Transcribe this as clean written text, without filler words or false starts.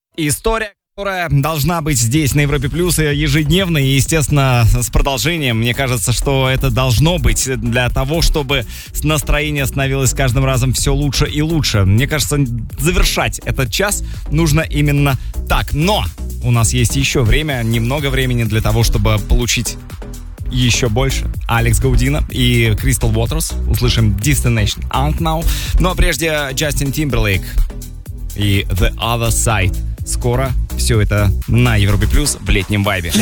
История, которая должна быть здесь, на Европе Плюс, ежедневно и, естественно, с продолжением. Мне кажется, что это должно быть для того, чтобы настроение становилось с каждым разом все лучше и лучше. Мне кажется, завершать этот час нужно именно так. Но у нас есть еще время, немного времени для того, чтобы получить еще больше. Алекс Гаудино и Crystal Waters. Услышим Destination Unknown. Но прежде Джастин Тимберлейк и The Other Side. Скоро все это на Европе Плюс в летнем вайбе.